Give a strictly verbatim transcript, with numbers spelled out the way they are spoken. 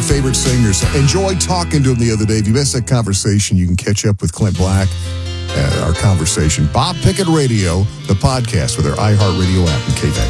my favorite singers. Enjoyed talking to him the other day. If you missed that conversation, you can catch up with Clint Black at our conversation. Bob Pickett Radio, the podcast with our iHeartRadio app and K V A C.